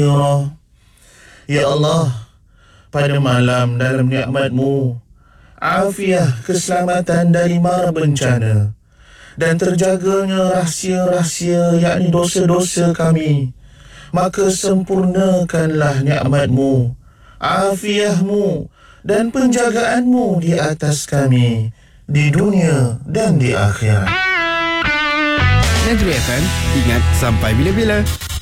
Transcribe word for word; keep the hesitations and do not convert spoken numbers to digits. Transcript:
Ya Allah, pada malam dalam nikmat-Mu, afiah keselamatan dari mara bencana dan terjaganya rahsia-rahsia yakni dosa-dosa kami, maka sempurnakanlah nikmat-Mu, afiah-Mu dan penjagaan-Mu di atas kami di dunia dan di akhirat. Negeri F M, ingat sampai bila-bila.